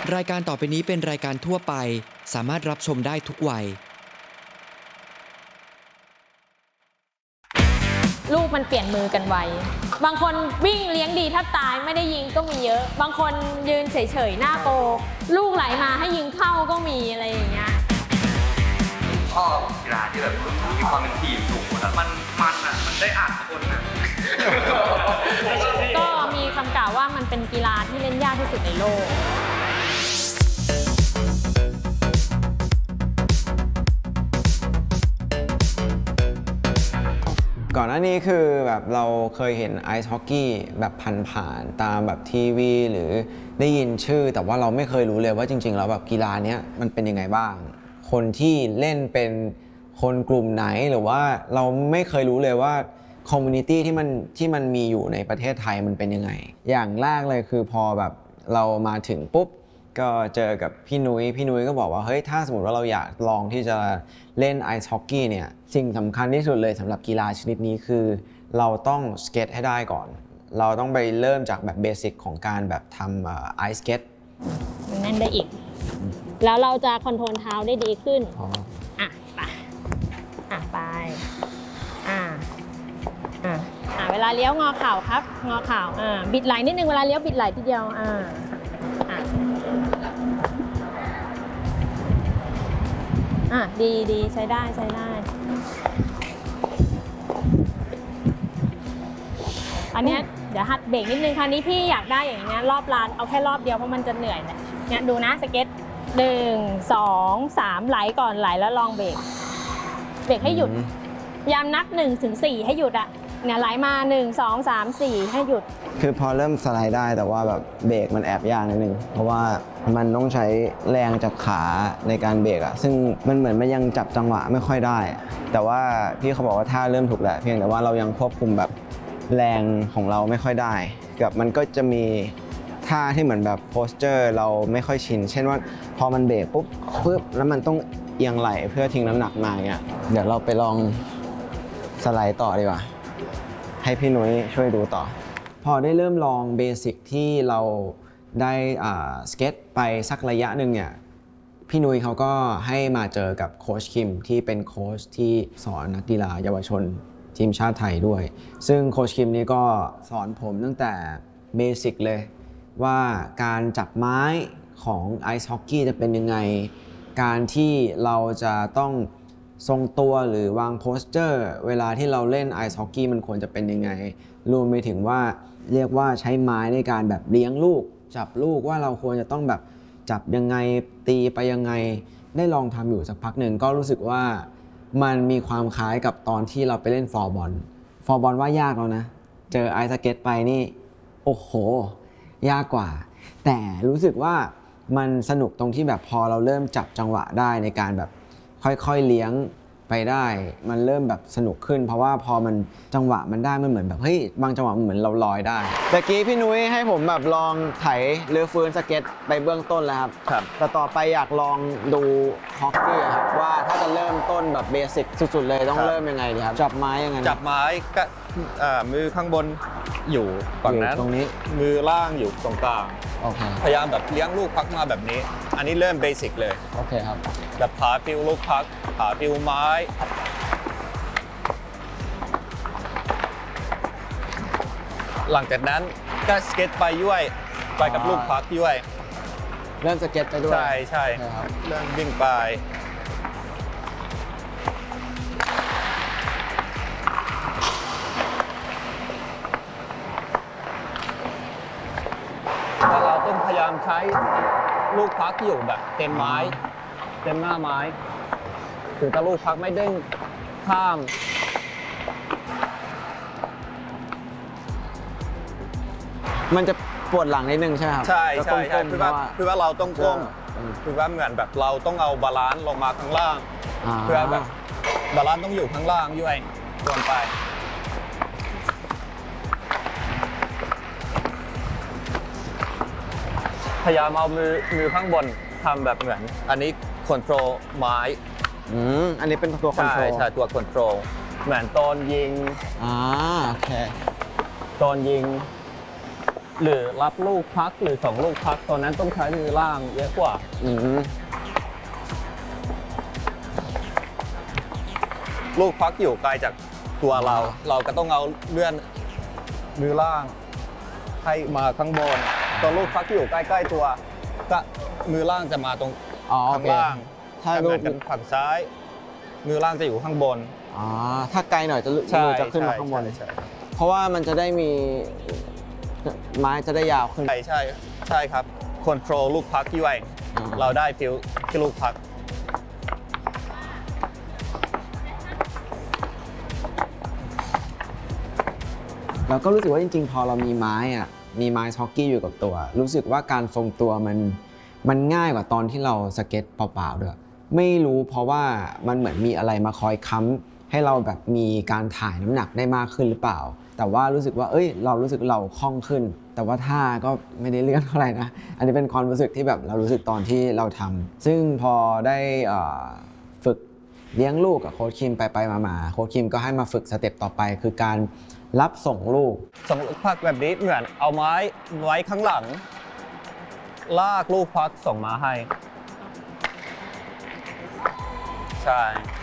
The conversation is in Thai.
รายการต่อไปนี้เป็นรายการทั่วไปสามารถรับชมได้ทุกวัยลูกมันเปลี่ยนมือกันไวบางคนวิ่งเลี้ยงดีแทบตายไม่ได้ยิงก็มีเยอะบางคนยืนเฉยๆหน้าโกลูกไหลมาให้ยิงเข้าก็มีอะไรอย่างเงี้ยชอบกีฬาที่แบบมีความเป็นทีมสูงอะมันได้อ่านคนนะก็มีคำกล่าวว่ามันเป็นกีฬาที่เล่นยากที่สุดในโลกก่อนหน้านี้คือแบบเราเคยเห็นไอซ์ฮอกกี้แบบผ่านๆตามแบบทีวีหรือได้ยินชื่อแต่ว่าเราไม่เคยรู้เลยว่าจริงๆแล้วแบบกีฬาเนี้ยมันเป็นยังไงบ้างคนที่เล่นเป็นคนกลุ่มไหนหรือว่าเราไม่เคยรู้เลยว่าคอมมูนิตี้ที่มันมีอยู่ในประเทศไทยมันเป็นยังไงอย่างแรกเลยคือพอแบบเรามาถึงปุ๊บก็เจอกับพี่นุ้ยก็บอกว่าเฮ้ยถ้าสมมติว่าเราอยากลองที่จะเล่นไอซ์ฮอกกี้เนี่ยสิ่งสำคัญที่สุดเลยสำหรับกีฬาชนิดนี้คือเราต้องสเก็ตให้ได้ก่อนเราต้องไปเริ่มจากแบบเบสิกของการแบบทำไอซ์สเก็ตมันแน่นได้อีกแล้วเราจะคอนโทรลเท้าได้ดีขึ้นไปเวลาเลี้ยวงอเข่าครับงอเข่าบิดไหล่นิดนึงเวลาเลี้ยวบิดไหล่ทีเดียวดีใช้ได้อันนี้เดี๋ยวหัดเบรกนิดนึงคราวนี้พี่อยากได้อย่างเงี้ยรอบลานเอาแค่รอบเดียวเพราะมันจะเหนื่อยเนี่ยดูนะสเก็ต1 2 3ไหลก่อนไหลแล้วลองเบรกให้หยุดยามนับ1 ถึง 4ให้หยุดเนี่ยไหลมา1 2 3 4ให้หยุดคือพอเริ่มสไลด์ได้แต่ว่าแบบเบรกมันแอบยากนิดนึงเพราะว่ามันต้องใช้แรงจากขาในการเบรกซึ่งมันเหมือนมันยังจับจังหวะไม่ค่อยได้แต่ว่าพี่เขาบอกว่าท่าเริ่มถูกแล้วเพียงแต่ว่าเรายังควบคุมแบบแรงของเราไม่ค่อยได้กับมันก็จะมีท่าที่เหมือนแบบโพสเจอร์เราไม่ค่อยชินเช่นว่าพอมันเบรกปุ๊บแล้วมันต้องเอียงไหลเพื่อทิ้งน้ำหนักมาเนี่ยเดี๋ยวเราไปลองสไลด์ต่อดีกว่าให้พี่นุ้ยช่วยดูต่อพอได้เริ่มลองเบสิกที่เราได้สเก็ตไปสักระยะหนึ่งเนี่ยพี่นุ้ยเขาก็ให้มาเจอกับโค้ชคิมที่เป็นโค้ชที่สอนนักกีฬาเยาวชนทีมชาติไทยด้วยซึ่งโค้ชคิมนี่ก็สอนผมตั้งแต่เบสิกเลยว่าการจับไม้ของไอซ์ฮอกกี้จะเป็นยังไงการที่เราจะต้องทรงตัวหรือวางโพสเจอร์เวลาที่เราเล่นไอซ์ฮอกกี้มันควรจะเป็นยังไงรวมไปถึงว่าเรียกว่าใช้ไม้ในการแบบเลี้ยงลูกจับลูกว่าเราควรจะต้องแบบจับยังไงตีไปยังไงได้ลองทำอยู่สักพักหนึ่งก็รู้สึกว่ามันมีความคล้ายกับตอนที่เราไปเล่นฟอร์บอลว่ายากแล้วนะเจอไอซ์สเก็ตไปนี่โอ้โหยากกว่าแต่รู้สึกว่ามันสนุกตรงที่แบบพอเราเริ่มจับจังหวะได้ในการแบบค่อยๆเลี้ยงไปได้มันเริ่มแบบสนุกขึ้นเพราะว่าพอมันจังหวะมันได้มันเหมือนแบบเฮ้ยบางจังหวะมันเหมือนเราลอยได้แต่กี้พี่นุ้ยให้ผมแบบลองไถเรือฟื้นสเก็ตไปเบื้องต้นแล้วครับแต่ต่อไปอยากลองดูฮอกกี้ครับว่าถ้าจะเริ่มต้นแบบเบสิกสุดๆเลยต้องเริ่มยังไงดีครับจับไม้ยังไงจับไม้ก็มือข้างบนอยู่ฝั่งนั้นตรงนี้มือล่างอยู่ตรงกลางพยายามแบบเลี้ยงลูกพักมาแบบนี้อันนี้เริ่มเบสิกเลยโอเคครับแบบผาฟิวลูกพักผาฟิวไม้หลังจากนั้นก็สเก็ตไปด้วยไปกับลูกพักด้วยเริ่มสเก็ตไปด้วยใช่เริ่มวิ่งไปแล้วเราต้องพยายามใช้ลูกพักอยู่แบบเต็มไม้เต็มหน้าไม้คือถ้าลูกพักไม่เด้งข้ามมันจะปวดหลังนิดนึงใช่ไหมครับใช่คือว่าเราต้องก้มคือว่าเหมือนแบบเราต้องเอาบาลานซ์ลงมาข้างล่างเพื่อแบบบาลานซ์ต้องอยู่ข้างล่างด้วยโยนไปพยายามเอามือข้างบนทำแบบเหมือนอันนี้คอนโทรลไม้อันนี้เป็นตัวคอนโทรลใช่ตัวคอนโทรลเหมือนตอนยิงโอเคตอนยิงหรือรับลูกพักหรือส่งลูกพักตอนนั้นต้องใช้มือล่างเยอะกว่าลูกพักอยู่ไกลจากตัวเราก็ต้องเอาเลื่อนมือล่างให้มาข้างบนตอนลูกพักอยู่ใกล้ๆตัวก็มือล่างจะมาตรงข้างล่างถ้าลูกกันฝั่งซ้ายมือล่างจะอยู่ข้างบนถ้าไกลหน่อยจะขึ้นมาข้างบนเพราะว่ามันจะได้มีไม้จะได้ยาวขึ้นใช่ครับคอนโทรลลูกพักด้วยเราได้ฟิลที่ลูกพักเราก็รู้สึกว่าจริงๆพอเรามีไม้ช็อกกี้อยู่กับตัวรู้สึกว่าการทรงตัวมันง่ายกว่าตอนที่เราสเก็ตเปล่าๆด้วยไม่รู้เพราะว่ามันเหมือนมีอะไรมาคอยค้ำให้เราแบบมีการถ่ายน้ำหนักได้มากขึ้นหรือเปล่าแต่ว่ารู้สึกว่าเรารู้สึกเราคล่องขึ้นแต่ว่าท่าก็ไม่ได้เลื่อนเท่าไหร่นะอันนี้เป็นความรู้สึกที่แบบเรารู้สึกตอนที่เราทำซึ่งพอได้ฝึกเลี้ยงลูกกับโค้ชคิมไปมาโค้ชคิมก็ให้มาฝึกสเต็ปต่อไปคือการรับส่งลูกพักแบบนี้เหมือนเอาไม้ไว้ข้างหลังลากลูกพักส่งมาให้ใช่